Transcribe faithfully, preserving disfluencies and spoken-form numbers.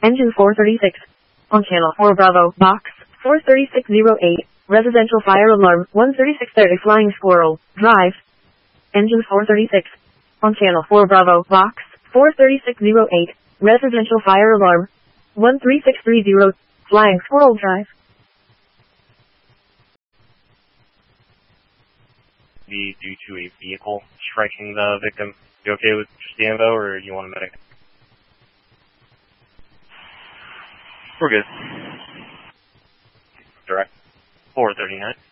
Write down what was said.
Engine four thirty-six. On channel four Bravo, box four thirty-six oh eight. Residential fire alarm one thirty-six thirty Flying Squirrel, drive. Engine four thirty-six. On channel four Bravo, box four thirty-six oh eight. Residential fire alarm one three six three zero. Flying Squirrel, drive. Due to a vehicle striking the victim. You okay with just the info, or do you want a medic? We're good. Direct. four thirty-nine.